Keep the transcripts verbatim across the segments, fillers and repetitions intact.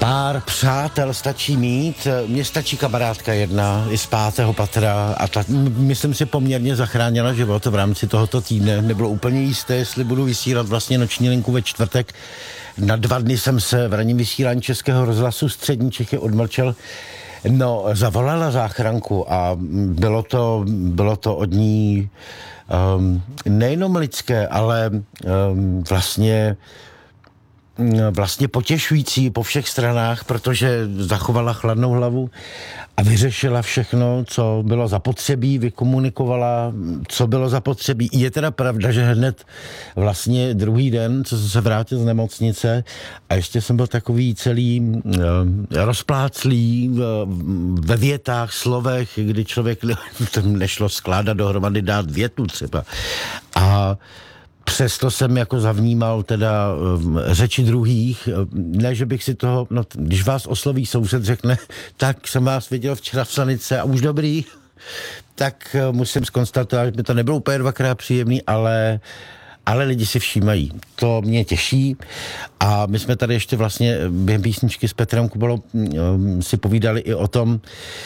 Pár přátel stačí mít, mně stačí kamarádka jedna i z pátého patra a ta, myslím si, poměrně zachránila život v rámci tohoto týdne. Nebylo úplně jisté, jestli budu vysílat vlastně noční linku ve čtvrtek. Na dva dny jsem se v ranním vysílání Českého rozhlasu Střední Čechy odmlčel. No, zavolala záchranku a bylo to, bylo to od ní um, nejenom lidské, ale um, vlastně vlastně potěšující po všech stranách, protože zachovala chladnou hlavu a vyřešila všechno, co bylo zapotřebí, vykomunikovala, co bylo zapotřebí. Je teda pravda, že hned vlastně druhý den, co jsem se vrátil z nemocnice a ještě jsem byl takový celý uh, rozpláclý uh, ve větách, slovech, kdy člověk nešlo skládat dohromady, dát větu třeba. A přesto jsem jako zavnímal teda um, řeči druhých, ne, že bych si toho, no, když vás osloví soused, řekne, tak jsem vás viděl včera v sanice a už dobrý, tak uh, musím zkonstatovat, že mi to nebylo úplně dvakrát příjemný, ale ale lidi si všímají. To mě těší a my jsme tady ještě vlastně během písničky s Petrem Kubalou um, si povídali i o tom,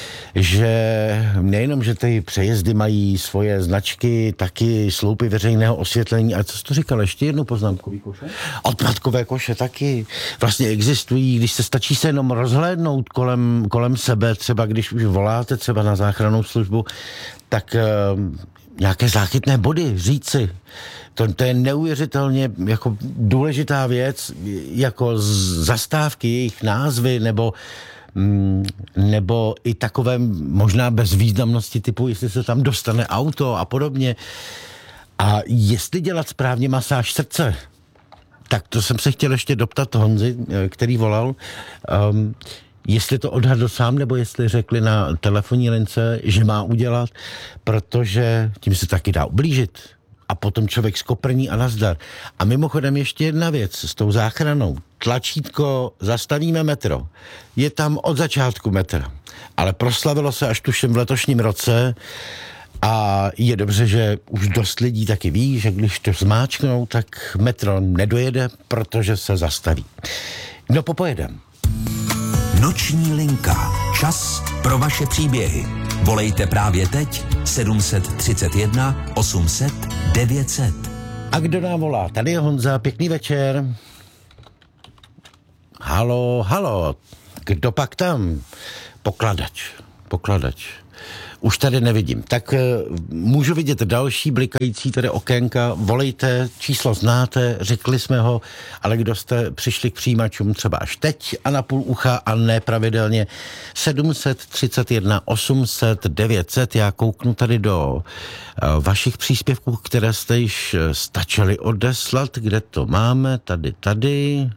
že nejenom, že ty přejezdy mají svoje značky, taky sloupy veřejného osvětlení, ale co jsi to říkal, ještě jednu poznámkový koše? Odpadkové koše taky vlastně existují, když se stačí se jenom rozhlédnout kolem, kolem sebe, třeba když už voláte třeba na záchrannou službu, tak um, nějaké záchytné body, říci. To, to je neuvěřitelně jako důležitá věc, jako zastávky, jejich názvy, nebo, mm, nebo i takové možná bezvýznamnosti typu, jestli se tam dostane auto a podobně. A jestli dělat správně masáž srdce, tak to jsem se chtěl ještě doptat Honzi, který volal, um, jestli to odhadl sám, nebo jestli řekli na telefonní lince, že má udělat, protože tím se taky dá ublížit. A potom člověk skoprní a nazdar. A mimochodem ještě jedna věc s tou záchranou. Tlačítko zastavíme metro. Je tam od začátku metra. Ale proslavilo se až tuším v letošním roce a je dobře, že už dost lidí taky ví, že když to zmáčknou, tak metro nedojede, protože se zastaví. No popojedem. Noční linka. Čas pro vaše příběhy. Volejte právě teď sedm set třicet jedna osm set devět set. A kdo nám volá? Tady je Honza, pěkný večer. Halo, halo. Kdo pak tam? Pokladač, pokladač. Už tady nevidím. Tak uh, můžu vidět další blikající tady okénka. Volejte, číslo znáte, řekli jsme ho, ale kdo jste přišli k přijímačům třeba až teď a na půl ucha a ne pravidelně sedm set třicet jedna osm set devět set. Já kouknu tady do uh, vašich příspěvků, které jste již stačili odeslat. Kde to máme? Tady, tady.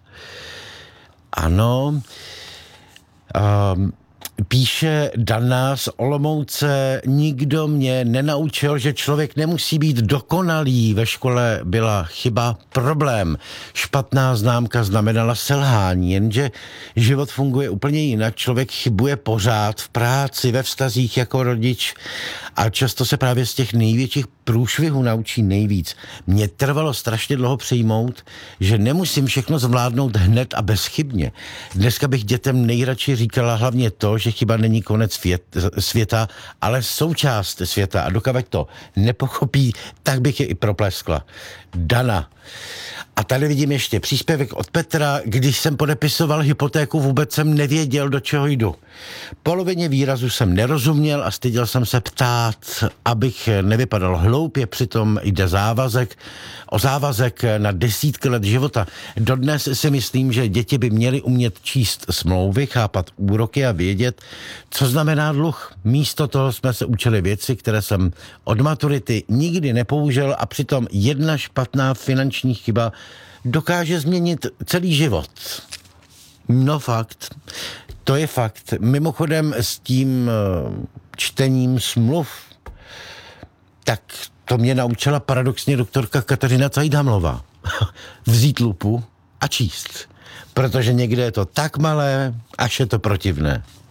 Ano. Um, Píše Dana z Olomouce, nikdo mě nenaučil, že člověk nemusí být dokonalý. Ve škole byla chyba, problém. Špatná známka znamenala selhání, jenže život funguje úplně jinak. Člověk chybuje pořád v práci, ve vztazích jako rodič a často se právě z těch největších průšvihů naučí nejvíc. Mně trvalo strašně dlouho přijmout, že nemusím všechno zvládnout hned a bezchybně. Dneska bych dětem nejradši říkala hlavně to, že chyba není konec svět, světa, ale součást světa. A dokud to nepochopí, tak bych je i propleskla. Dana. A tady vidím ještě příspěvek od Petra. Když jsem podepisoval hypotéku, vůbec jsem nevěděl, do čeho jdu. Polovině výrazu jsem nerozuměl a styděl jsem se ptát, abych nevypadal hloupě, přitom jde závazek, o závazek na desítky let života. Dodnes si myslím, že děti by měly umět číst smlouvy, chápat úroky a vědět, co znamená dluh. Místo toho jsme se učili věci, které jsem od maturity nikdy nepoužil a přitom jedna špatná finanční chyba dokáže změnit celý život. No fakt, to je fakt. Mimochodem s tím čtením smluv, tak to mě naučila paradoxně doktorka Kateřina Cajdhamlová. Vzít lupu a číst. Protože někde je to tak malé, až je to protivné.